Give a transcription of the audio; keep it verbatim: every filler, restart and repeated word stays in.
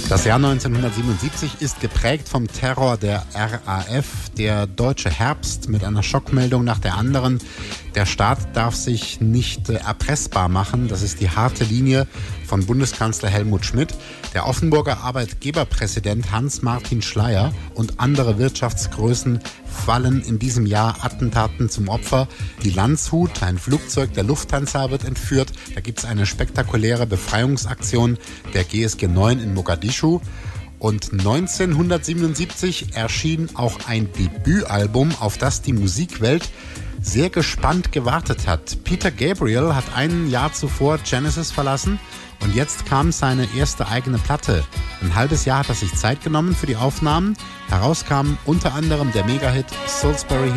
Das Jahr neunzehnhundertsiebenundsiebzig ist geprägt vom Terror der R A F, der deutsche Herbst mit einer Schockmeldung nach der anderen. Der Staat darf sich nicht erpressbar machen, das ist die harte Linie von Bundeskanzler Helmut Schmidt. Der Offenburger Arbeitgeberpräsident Hans-Martin Schleyer und andere Wirtschaftsgrößen fallen in diesem Jahr Attentaten zum Opfer. Die Landshut, ein Flugzeug der Lufthansa, wird entführt. Da gibt es eine spektakuläre Befreiungsaktion der G S G neun in Mogadischu. Und neunzehnhundertsiebenundsiebzig erschien auch ein Debütalbum, auf das die Musikwelt sehr gespannt gewartet hat. Peter Gabriel hat ein Jahr zuvor Genesis verlassen und jetzt kam seine erste eigene Platte. Ein halbes Jahr hat er sich Zeit genommen für die Aufnahmen. Herauskam unter anderem der Megahit Salisbury